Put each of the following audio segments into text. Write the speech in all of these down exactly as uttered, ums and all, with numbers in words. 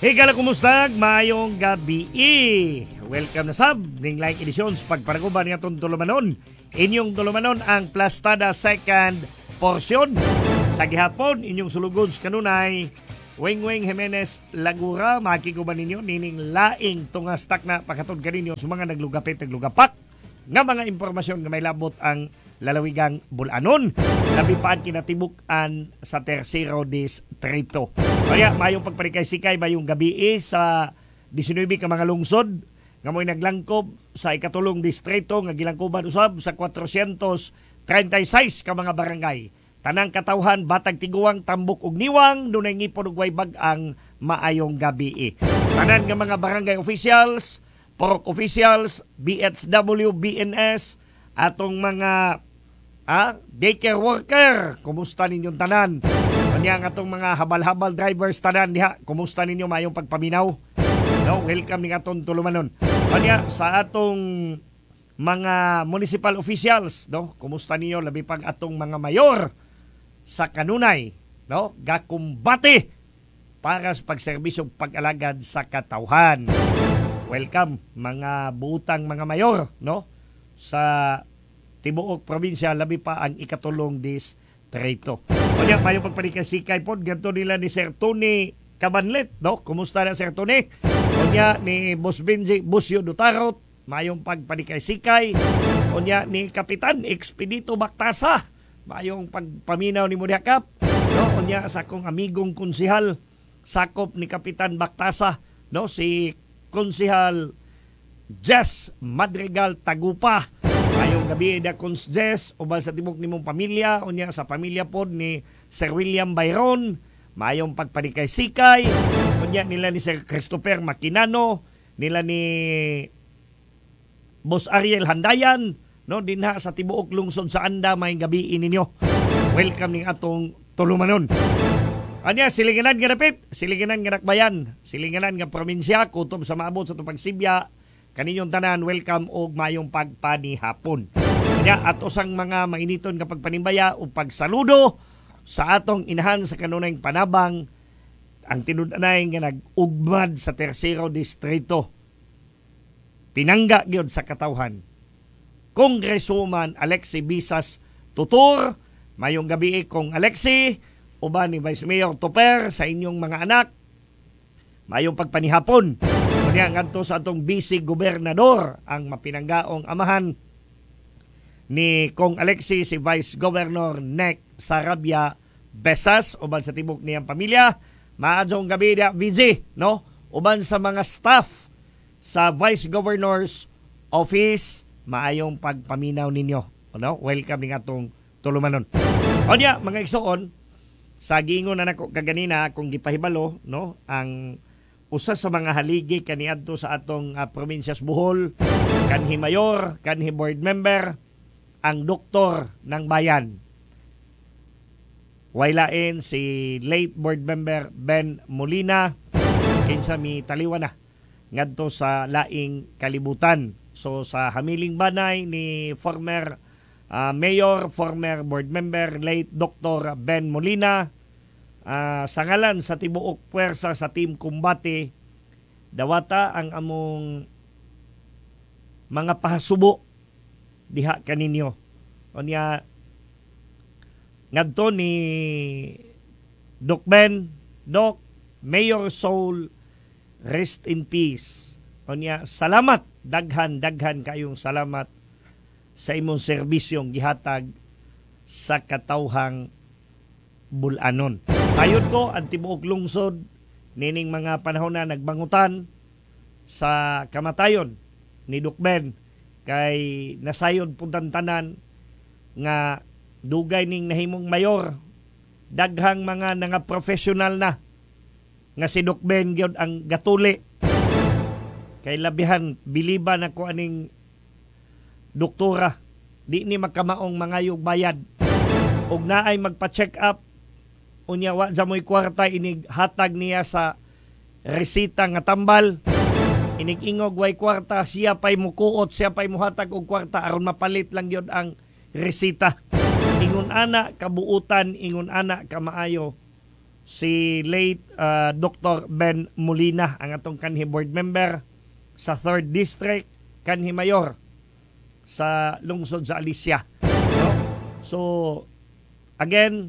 Hey kala kumusta? Mayong gabi. Welcome na sab ning like editions pagparaguban nga itong tulumanon. Inyong tulumanon ang Plastada second portion. Sa gihapon, inyong sulugod kanunay Weng-Weng Jimenez Lagura. Makikuban ninyo nining laing tungastak na pakatod kaninyo sa mga naglugapit, naglugapak nga mga impormasyon nga may labot ang lalawigang Bulanon. Labi pa ang kinatibukan sa Tercero Distrito. Kaya mayong pagparikay-sikay, mayong gabi sa disynuebe ka mga lungsod nga mo'y naglangkob sa ikatulong distrito nga gilangkoban usab sa kwatrosyentos treinta y seis ka mga barangay. Tanang katawhan, Batag Tiguang, Tambok ug Niwang, dunay ngipon ug way bag-ang maayong gabi. Tanan nga mga barangay officials, pork officials, B H W, B N S, atong mga ah, daycare worker, kumusta ninyong tanan? Kanya nga atong mga habal-habal drivers tanan diha, kumusta ninyo mayong pagpaminaw? No, welcome ning atong tulumanon. Kanya sa atong mga municipal officials, no, kumusta ninyo labi pag atong mga mayor sa kanunay, no, gakumbati para sa pagserbisyo pag-alagad sa katawhan. Welcome mga buutang mga mayor, no, sa tibuok probinsya, labi pa ang ikatulong distrito. Kanya mayong pagparikasikay po, ganito nila ni Sir Tony Cabanlet, no? Kumusta na Sir Tony? Kanya ni Boss Benji Busio Dutarot, mayong pagparikasikay. Kanya ni Kapitan Expedito Bactasa, mayong pagpaminaw ni Mudiakap. No? Kanya sa akong amigong konsihal, sakop ni Kapitan Bactasa, no? Si konsihal Jess Madrigal Tagupa. Ayong gabi da Cons Jess, ubal sa tibok nimong pamilya, unya sa pamilya pod ni Sir William Bayron, mayong pagparikay-sikay, unya nila ni Sir Christopher Makinano, nila ni Boss Ariel Handayan, no, dinha sa tibuok lungsod sa Anda, mayong gabi ninyo. Welcome ning atong tulumanon. Anya, silinganan nga napit, silinganan nga nakbayan, silinganan nga probinsya, kutob sa maabot sa tupag Sibya, kaninyong tanan, welcome og mayong pagpanihapon. Kanya at usang mga mainiton nga pagpanimbaya o pagsaludo sa atong inahan sa kanunayng panabang ang tinud-anay nga nag-ugmad sa Tercero Distrito. Pinangga gyud sa katawhan. Congresswoman Alexi Bisas Tutor, mayong gabi kong Alexi, uban ni Vice Mayor Toper sa inyong mga anak, mayong pagpanihapon. Kanya ngadto sa atong Vice Gobernador ang mapinanggaong amahan ni Kong Alexi, si Vice Governor Nek Sarabia Besas, uban sa tibok niyang pamilya. Maadjong gabi da V J, no? Uban sa mga staff sa Vice Governor's Office, maayong pagpaminaw ninyo. No? Welcome ning atong tulumanon. Onya mga igsoon, sa giingon na nako kaganina kung gipahibalo, no, ang usa sa mga haligi kaniadto sa atong uh, provinsyas Bohol, kanhi mayor, kanhi board member, ang doktor ng bayan. Wailain si late board member Ben Molina, kinsa mi taliwa na ngadto sa laing kalibutan. So sa hamiling banay ni former uh, mayor, former board member, late Doctor Ben Molina, Uh, sa ngalan sa tibuok puwersa sa Team Kumbate, dawata ang among mga pahasubo diha kaninyo. Onya ngadto ni Doc Ben, Doc, Mayor Soul, rest in peace. Onya salamat, daghan daghan kayong salamat sa imong serbisyong gihatag sa katawhang Bulanon. Sayod ko ang tibuok lungsod nining mga panahon na nagbangutan sa kamatayon ni Doc Ben, kay nasayod puntan tanan nga dugay ning nahimong mayor, daghang mga nga professional na nga si Doc Ben gyud ang gatuli, kay labihan biliban ako aning doktora di ni makamaong mangayog bayad og naay magpa-check up. Unya wa sa mo'y kwarta, inig hatag niya sa resita nga tambal. Inig ingog way kwarta, siya pa'y mukuot, siya pa'y muhatag og kwarta aron mapalit lang yun ang resita. Ingon ana kabuutan, ingon ana kamaayo si late uh, Doctor Ben Molina ang atong kanhi board member sa third District, kanhi mayor sa lungsod sa Alicia. No? So, again,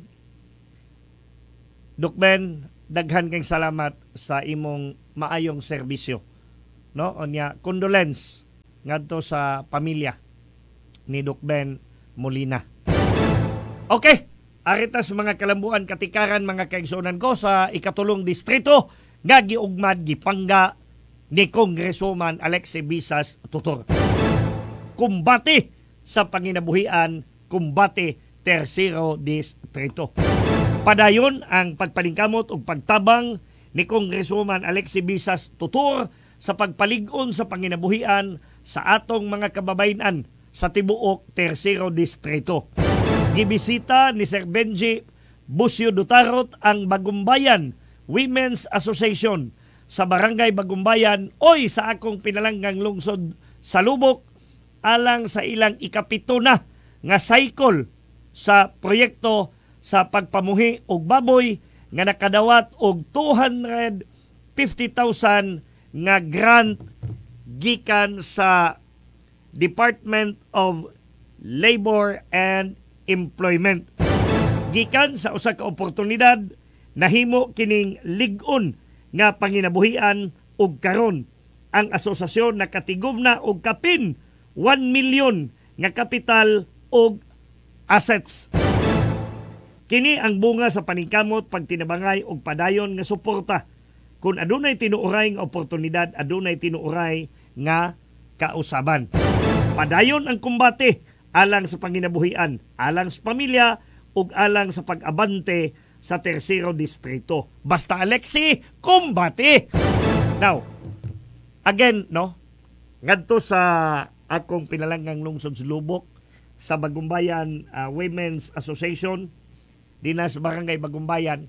Doc Ben, daghan kang salamat sa imong maayong serbisyo. No? Onya, condolence ngadto sa pamilya ni Doc Ben Molina. Okay, aritas mga kalambuan, katikaran, mga kaigsunan ko sa ikatulong distrito nga giugmad gipangga ni Congresswoman Alexie Visas Tutor. Kumbati sa panginabuhian, kumbati tersero distrito. Padayon ang pagpalingkamot ug pagtabang ni Congresswoman Alexie Visas Tutor sa pagpalig-on sa panginabuhian sa atong mga kababayan sa tibuok tersero distrito. Gibisita ni Sir Benji Busio Dutarot ang Bagumbayan Women's Association sa Barangay Bagumbayan oy sa akong pinalanggang lungsod sa Lubok alang sa ilang ikapito na nga cycle sa proyekto sa pagpamuhi og baboy nga nakadawat og two hundred fifty thousand nga grant gikan sa Department of Labor and Employment. Gikan sa usa ka oportunidad nahimo kining lig-on nga panginabuhian ug karon ang asosasyon nakatigom na og kapin one million nga kapital ug assets. Kini ang bunga sa paningkamot, pagtinabangay ug padayon nga suporta. Kung adunay tinuuray nga oportunidad, adunay tinuuray nga kausaban. Padayon ang kumbate alang sa panginabuhian, alang sa pamilya, ug alang sa pag-abante sa tersero distrito. Basta Alexie, kumbate! Now, again, no, ngadto sa akong pinalanggang lungsod sa Lubok, sa Bagumbayan uh, Women's Association, dinas Barangay Bagumbayan,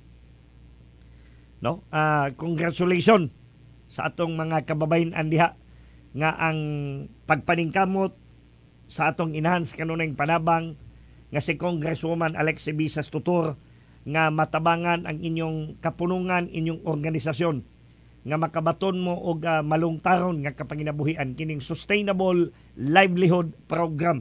no, uh, congratulations sa atong mga kababayan diha nga ang pagpaningkamot sa atong enhance kanunay panabang nga si Congresswoman Alexie Visas Tutor nga matabangan ang inyong kapunungan, inyong organisasyon nga makabaton mo og uh, malungtaron nga kapanginabuhian kining Sustainable Livelihood Program.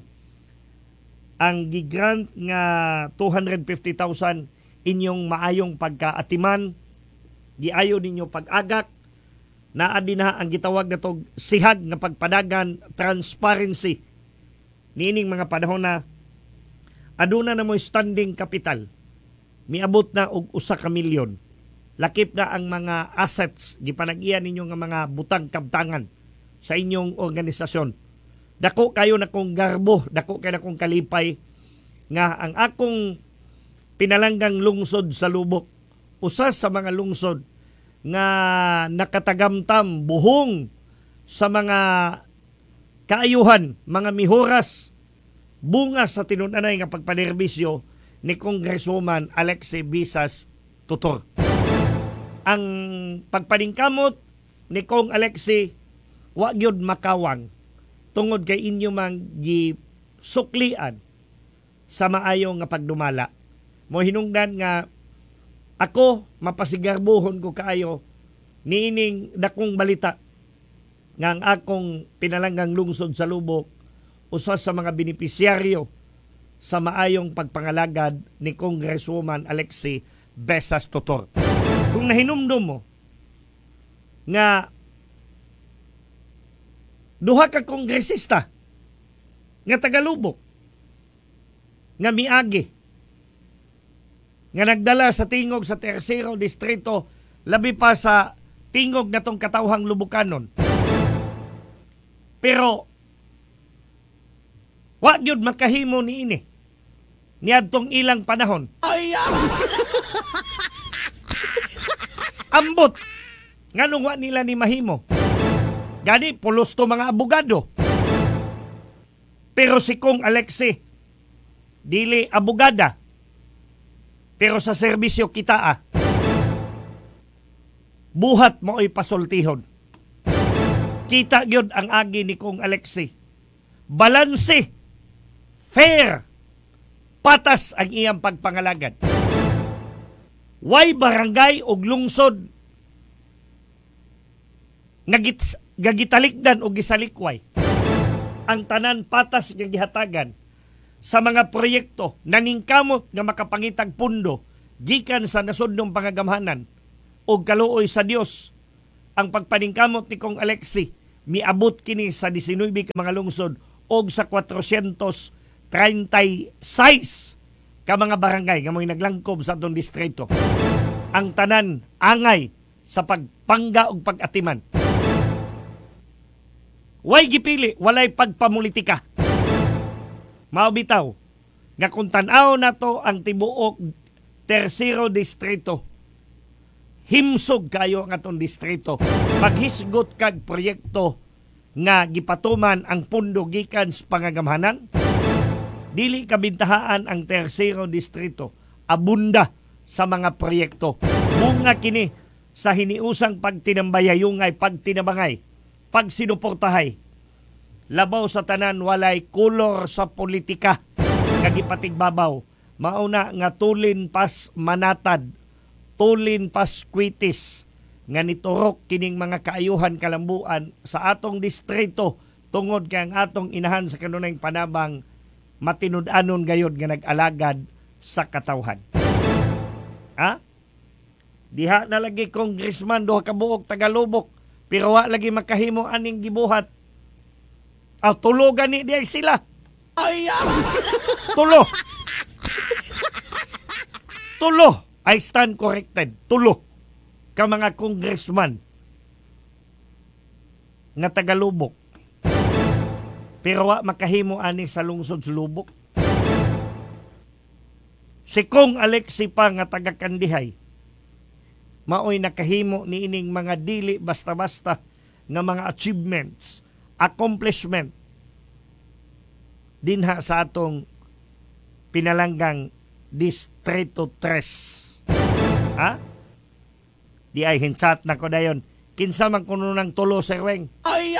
Ang gigrant nga two hundred fifty thousand inyong maayong pagkaatiman, giayo ninyo pag-agak, naa din na ang gitawag na tog sihag nga pagpadagan, transparency. Niining mga panahon na aduna na mo standing capital, miabot na og usa ka milyon. Lakip na ang mga assets gipanag-iya ninyo nga mga butang kabtangan sa inyong organisasyon. Dako kayo na kong garbo, dako kayo na kong kalipay nga ang akong pinalanggang lungsod sa Lubok, usa sa mga lungsod nga nakatagamtam buhong sa mga kaayuhan, mga mihoras, bunga sa tinun-anay nga pagpanerbisyo ni Congresswoman Alexie Visas Tutor. Ang pagpaningkamot ni Kong Alexie wa gyud makawang tungod kay inyo mang gisuklian sa maayo nga pagdumala. Mo hinungdan nga ako mapasigarbuhon ko kaayo niining dakong balita nga ang akong pinalanggang lungsod sa Lubok usa sa mga benepisyaryo sa maayong pagpangalagad ni Congresswoman Alexie Visas Tutor. Kung nahinumdum mo nga duha ka kongresista nga taga-Lubok nga miagi nga nagdala sa tingog sa tersero distrito, labi pa sa tingog na tong katawhang Lubukanon. Pero wa gyud makahimo niini niadtong ilang panahon. Ambot nganong wa nila ni mahimo. Gani pulos to mga abogado. Pero si Kong Alexie dili abogada. Pero sa serbisyo kita ah. Buhat mo ay pasultihon. Kita gyud ang agi ni Kong Alexie. Balanse, fair, patas ang iyang pagpangalagad. Way barangay og lungsod nga git- gagitalikdan o gisalikway. Ang tanan patas nga gihatagan sa mga proyekto naningkamot nga makapangitag pundo gikan sa nasudnong pangagamhanan o kaluoy sa Dios. Ang pagpaningkamot ni Kong Alexi miabot kini sa diecinueve ka mga lungsod og sa cuatrocientos treinta y seis ka mga barangay nga mga naglangkob sa atong distrito. Ang tanan angay sa pagpangga og pag-atiman. Way gipili, walay pagpamulitika. Mao bitaw nga kung tan-aw nato ang tibuok tersero distrito, himsog kayo ang atong distrito. Maghisgot kag proyekto nga gipatuman ang pundo gikan sa pangagamhanan. Dili kabintahaan ang tersero distrito. Abunda sa mga proyekto. Bunga kini sa hiniusang pagtinambayayungay, pagtinabangay, pagsinuportahay. Labaw sa tanan walay kolor sa politika. Kagipatigbabaw. Mauna nga tulin pas manatad, tulin pas kwitis, nga niturok kining mga kaayuhan kalambuan sa atong distrito tungod kay ang atong inahan sa kanunayng panabang matinud-anon gayod nga nag-alagad sa katawhan. Ha? Diha na lagi congressman duha ka buok tagalubok pero wa lagi makahimo aning gibuhat. Ah, tulo gani di ay sila. Ay, tulo. Tulo. I stand corrected. Tulo ka mga congressman nga tagalubok pero wa makahimo ani sa lungsod sa Lubok. Si Kong Alexi pa nga taga-Kandihay maoy nakahimo ni ining mga dili basta-basta nga mga achievements, accomplishment dinha sa atong pinalanggang Distrito tres. Ha? Di ay hinsat na ko dayon. Kinsa man kuno ng tulo, Sir Weng? Ay,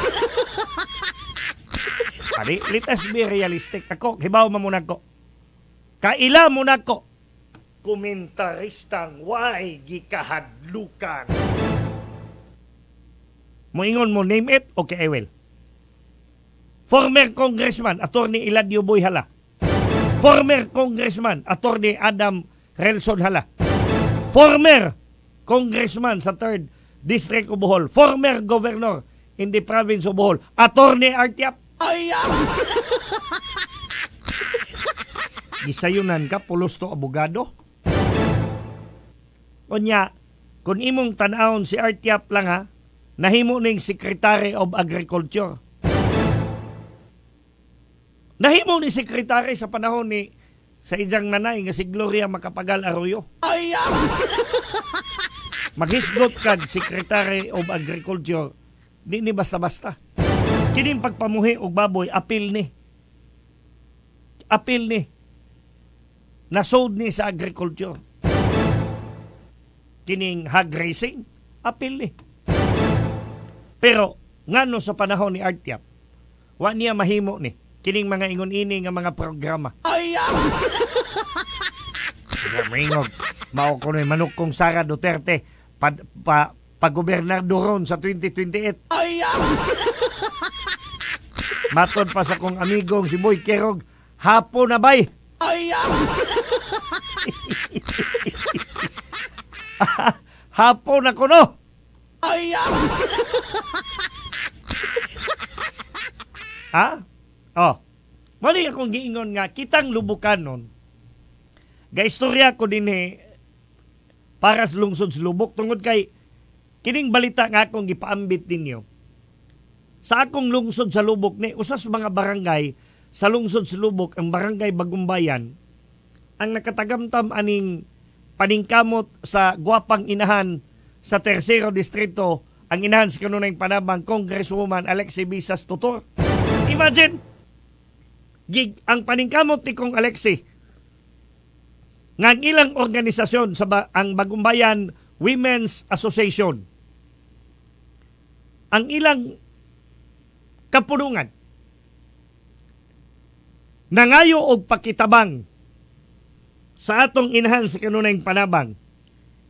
Pari, let us be realistic. Ako, hibaw mo muna ko. Kaila muna ko. Komentaristang way gikahadlukan. Moingon mo, name it? Okay, I will. Former Congressman, Attorney Eladio Boy Hala. Former Congressman, Attorney Adam Relson Hala. Former Congressman sa third District of Bohol. Former Governor in the province of Bohol. Attorney Artiap. Ay, gisayunan ka, pulos to abogado. Onya, kung imong tanawon si Artiap lang ha, nahimo ning Secretary of Agriculture. Nahimo ni Secretary sa panahon ni sa ijang nanay nga si Gloria Macapagal Arroyo. Ay, maghisgot kag Secretary of Agriculture, di ni basta-basta. Kining pagpamuhi og baboy, apil ni. Apil ni. Nasold ni sa agriculture. Kining hog racing, apil ni. Pero, ngano sa panahon ni Artiap, wa niya mahimo ni. Kining mga ingon-ini nga mga programa. Ay, Mingog, mao ko ni manuk kong Sara Duterte pa, pa, pag-gobernador ron sa twenty twenty-eight. Ay, matod pa sa kong amigong si Boy Kerog, hapon na bay. Ay, hapon na ko no. Ay, ha? Oh, mali akong giingon nga, kitang lubukan nun. Gaistorya ko din eh, para sa lungsod sa Lubok, tungod kay, kining balita nga akong gipaambit ninyo. Sa akong lungsod sa Lubok, ni usas mga barangay, sa lungsod sa Lubok, ang barangay Bagumbayan, ang nakatagamtam aning paningkamot sa gwapang inahan sa Tersero Distrito, ang inahan sa kanunayng panabang Congresswoman Alexi Bisas Tutor. Imagine, gig ang paningkamot ni Kong Alexi, nga ilang organisasyon sa ba, ang Bagumbayan Women's Association, ang ilang kapunungan, nangayo og pakitabang sa atong inahan sa kanunayng panabang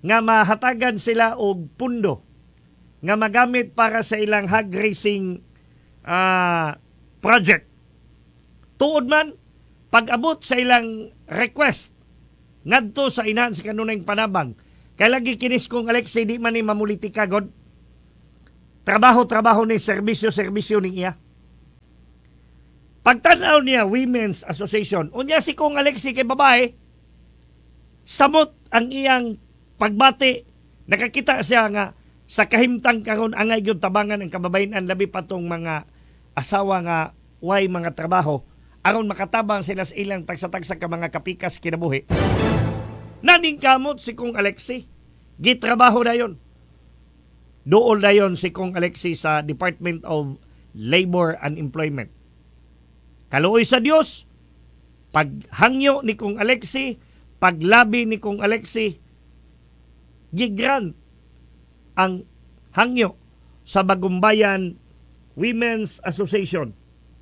nga mahatagan sila og pundo nga magamit para sa ilang hog raising uh, project. Tuod man, pag-abot sa ilang request ngadto sa inahan sa kanunay panabang, kay lagi kinis kong Alexi di man ni mamulitika god. Trabaho-trabaho ni serbisyo-serbisyo ni iya. Pagtanaw niya Women's Association, unya si kong Alexi kay babae, samot ang iyang pagbati. Nakakita siya nga sa kahimtang karon angay gyud tabangan ang kababayen-an labi patong mga asawa nga way mga trabaho aron makatabang sila sa ilang tagsa-tagsa ka mga kapikas kinabuhi. Naning kamot si kong Alexi, gitrabaho dayon. Dool dayon si kong Alexi sa Department of Labor and Employment. Kaluoy sa Dios, paghangyo ni kong Alexi, paglabi ni kong Alexi, gigrant ang hangyo sa Bagumbayan Women's Association.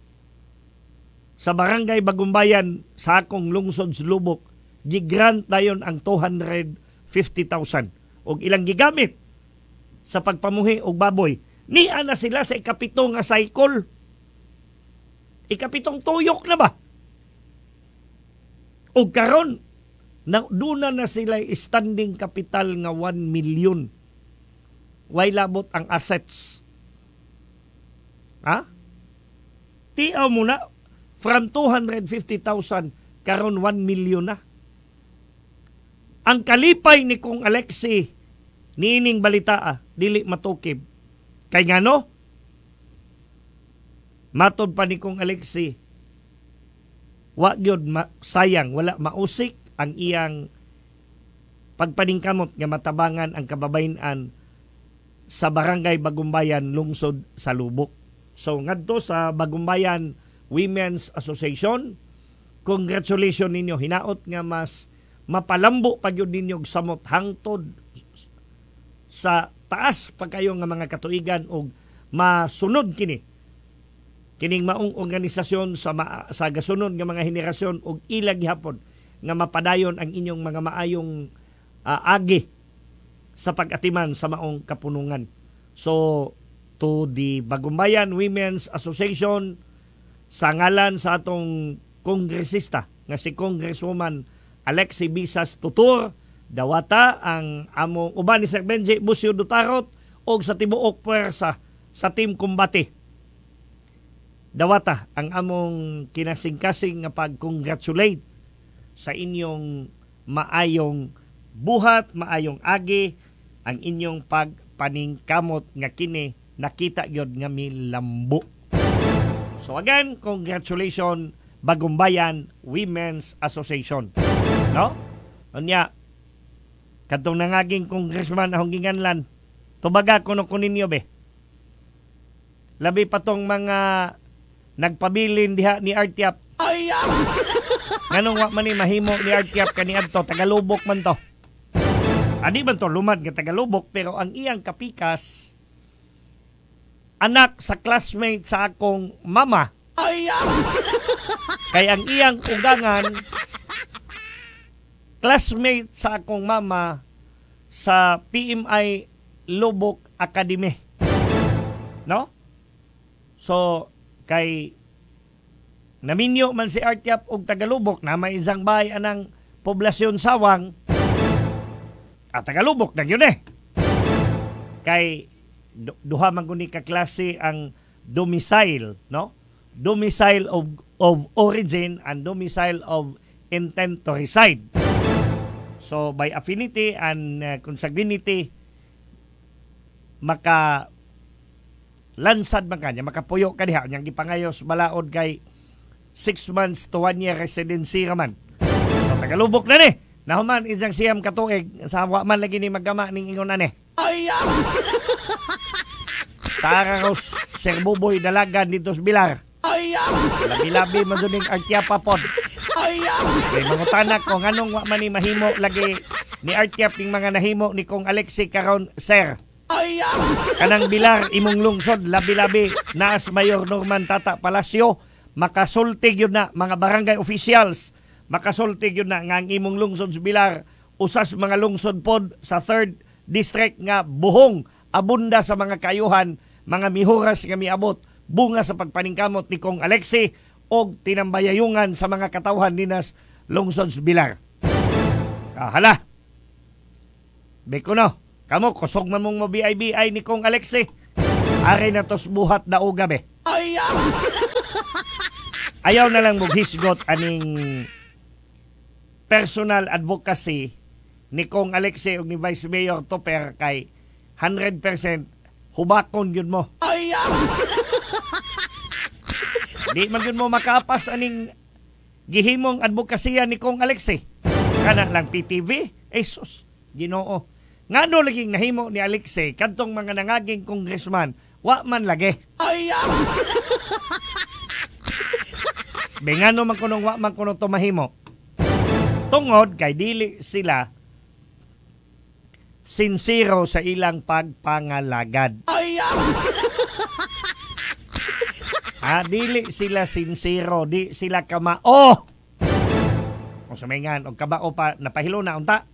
Sa Barangay Bagumbayan sa akong lungsod sa Lubok, gigrant dayon ang two hundred fifty thousand og ilang gigamit sa pagpamuhi og baboy. Niya na sila sa ikapito nga cycle. Ikapitong tuyok na ba? Og karon na duna na sila standing capital nga one million. Way labot ang assets. Ha? Tiaw mo na from two hundred fifty thousand karon one million na. Ang kalipay ni kong Alexi niining balita ah, dili matukib. Kay ngano? Matod pa ni kong Alexi, wa gyud ma- sayang, wala mausik ang iyang pagpaningkamot nga matabangan ang kababayen-an sa Barangay Bagumbayan, lungsod sa Lubok. So ngadto sa Bagumbayan Women's Association, congratulations ninyo. Hinaot nga mas mapalambo pa gyud ninyo og samot hangtod sa taas pa kayo nga mga katuigan og masunod kini kining maong organisasyon sa ma- sa gasunod nga mga henerasyon og ilang gihapon nga mapadayon ang inyong mga maayong uh, agi sa pag-atiman sa maong kapunungan. So to the Bagumbayan Women's Association, sa ngalan sa atong kongresista nga si Congresswoman Alexi Bisas Tutur, dawata ang among uban ni Sir Benji Busio Dutarot og sa tibuok puwersa sa Team Kumbate. Dawata ang among kinasing-kasing nga pag-congratulate sa inyong maayong buhat, maayong agi, ang inyong pagpaningkamot nga kini nakita gyud nga milambo. So again, congratulations Bagumbayan Women's Association. No? Unya, kadtong nangaging congressman ahong ginganlan, tubaga kuno kuninyo be. Labi pa tong mga nagpabilin diha ni Artiap. Nganong wa man ni mahimo ni Artiap kaniadto, Tagalubok man to. Adi man to lumad nga Tagalubok, pero ang iyang kapikas anak sa classmate sa akong mama. Kay ang iyang ugangan classmate sa akong mama sa P M I Lubok Academy. No? So, kay naminyo man si Artiap og Tagalubok na may isang bahay anang poblasyon Sawang at Tagalubok na yun eh. Kay duha man guni ka klase ang domicile, no? Domicile of of origin and domicile of intent to reside. So by affinity and uh, consanguinity, maka lansad man kanya, makapuyo ka diha niyang gipangayos balaod kay six months to one year residency raman. So Tagalubok na ni. Nahuman isang siyam katuig sa wa man lagi ni magama ning ingon ani. Sa Araros, Sir Buboy dalagan dito sa Bilar. Labi-labi man duning Artiapa pod. May mga tanak kung anong wa man ni mahimo lagi ni Artiap ning mga nahimo ni kong Alexi karon, Sir. Kanang Bilar imong lungsod, labi-labi naas Mayor Norman Tata Palacio, makasultig yun na mga barangay officials, makasultig yun na nga ang imong lungsod sa Bilar usas mga lungsod pod sa third district nga buhong abunda sa mga kayuhan, mga mihuras nga miabot bunga sa pagpaningkamot ni Kong Alexie og tinambayayungan sa mga katawhan dinas lungsod Bilar. Ah, hala. Beko no, kamo kusog man mong mo-B I B I ni Kong Alexie. Ari na tos buhat daw gabi. Ayaw na lang maghisgot aning personal advocacy ni Kong Alexie ug ni Vice Mayor Topper kay one hundred percent hubakon yun mo. Di man yun mo makapas aning gihimong advokasya ni Kong Alexie. Kana lang P T V, esos, Ginoo. Ngano laging nahimo ni Alexie kadtong mga nangaging congressman, wa man lagi. Bengano man kunong wa man kunong tumahimo. Tungod kay dili sila sincero sa ilang pagpangalagad. Ah, dili sila sincero, di sila kamao. O sumingan, og kabao pa, napahilo na unta.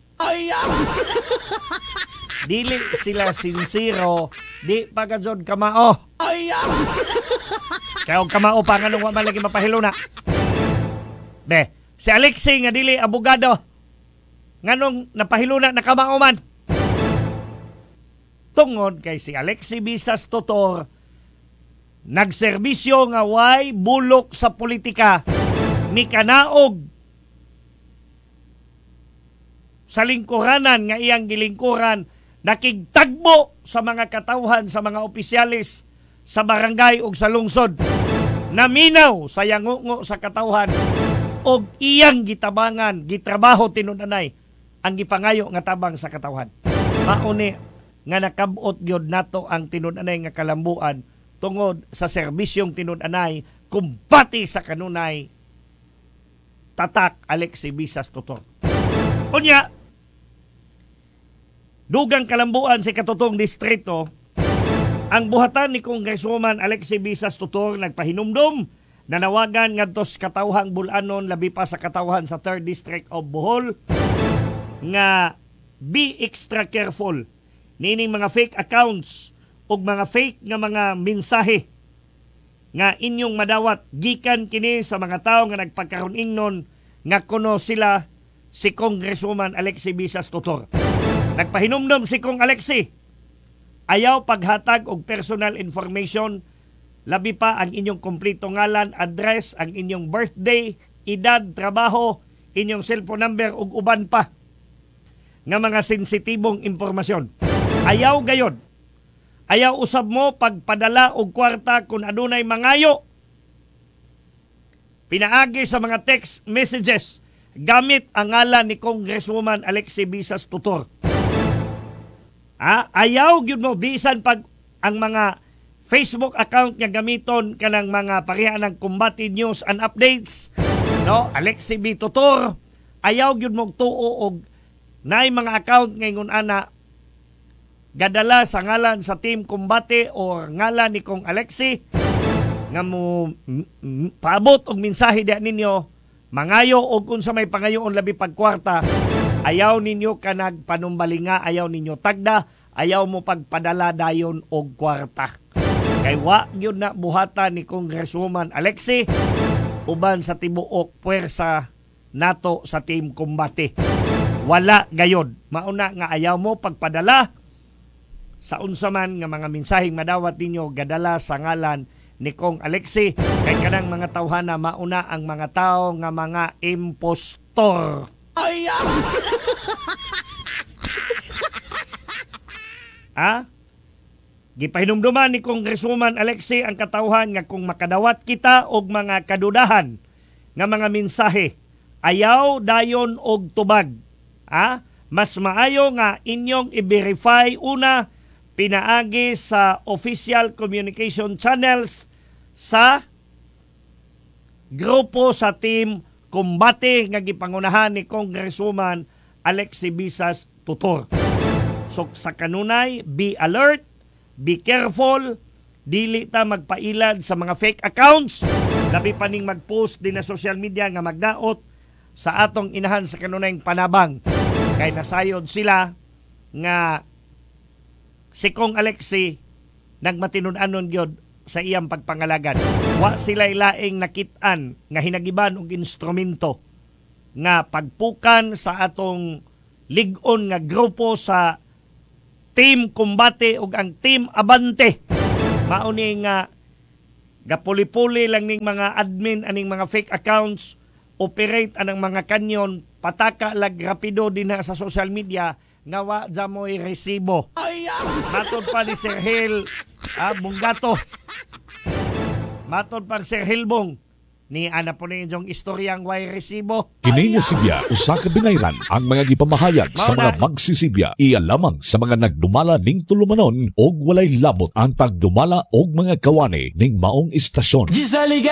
Dili sila sincero, di pagadzod kamao. Kaya og kamao pa nga nung wa man lagi mapahilo na. Be, si Alexie nga dili abogado, nganong napahilo na nakamao man. Tungod kay si Alexie Visas Tutor nagserbisyo nga way bulok sa politika ni kanaog sa lingkuranan nga iyang gilingkuran nakigtagbo sa mga katawhan sa mga opisyalis sa barangay ug sa lungsod naminaw sa yangungo sa katawhan og iyang gitabangan gitrabaho tinud-anay ang gipangayo nga tabang sa katawhan. Mauni nga nakabot gyud nato ang tinud-anay nga kalambuan tungod sa serbisyong tinud-anay kumpati sa kanunay tatak Alexie Visas Tutor. Unya, dugang kalambuan sa katutong distrito, ang buhatan ni Congresswoman Alexie Visas Tutor nagpahinumdom na nawagan ngadto sa katawhang bulanon labi pa sa katawhan sa third District of Bohol nga be extra careful nining mga fake accounts ug mga fake nga mga mensahe nga inyong madawat gikan kini sa mga tawo nga nagpagkaron ingnon nga kuno sila si Congresswoman Alexie Visas Tutor. Nagpahinumdom si Kong Alexie, ayaw paghatag og personal information, labi pa ang inyong kompleto ngalan, address, ang inyong birthday, edad, trabaho, inyong cellphone number ug uban pa nga mga sensitibong impormasyon. Ayaw gayon. Ayaw usab mo pagpadala og kwarta kung adunay mangayo. Pinaagi sa mga text messages gamit ang ngalan ni Congresswoman Alexie Visas Tutor. Ah, ayaw gyud mo bisan pag ang mga Facebook account nga gamiton kanang mga pareha ng Kumbati News and Updates, no, Alexie B. Tutor, ayaw gyud mo tuo og naay mga account ngayon ana gadala sa ngalan sa Team Kumbati o ngalan ni Kong Alexie nga mo paabot og mensahe diha ninyo mangayo og unsa may pangayoon labi pagkwarta. Ayaw ninyo kanag panumbalinga, ayaw ninyo tagda, ayaw mo pagpadala dayon og kwarta. Kay wa gyud na buhatan ni Congresswoman Alexie uban sa tibuok puwersa nato sa Team Kumbati. Wala gayod. Mauna nga ayaw mo pagpadala sa unsa man nga mga mensaheng madawat ninyo gadala sa ngalan ni Kong Alexie. Kay kanang mga tawhana mauna ang mga tao nga mga impostor. Ah? Gipahinumduman ni Congresswoman Alexie ang katawhan nga kung makadawat kita og mga kadudahan nga mga mensahe, ayaw dayon og tubag. Ah? Mas maayo nga inyong i-verify una pinaagi sa official communication channels sa grupo sa Team Kumbati nga gipangunahan ni Congresswoman Alexie Visas Tutor. So sa kanunay, be alert, be careful, dili ta magpailad sa mga fake accounts, labi pa ning mag-post din na social media nga magdaot sa atong inahan sa kanunayng panabang Kay nasayod sila nga si Kong Alexi nagmatinud-anon gyud sa iyang pagpangalagan. Wa sila laing nakit-an nga hinagiban og instrumento nga pagpukan sa atong lig-on nga grupo sa Team Kumbate ug ang Team Abante. Mauni nga gapuli-puli lang ning mga admin aning mga fake accounts, operate anang mga kanyon, pataka lag rapido din sa social media nga wa jamoy resibo. Matod pa ni Sir Hil ah, Bungato. Matod pa Sir Hilbong ni ana po na yung istoryang way resibo. Kini nga Sibya, usa ka binayran ang mga gipamahayag sa mga magsisibya. Iya lamang sa mga nagdumala ning tulumanon og walay labot ang pagdumala og mga kawani ning maong istasyon.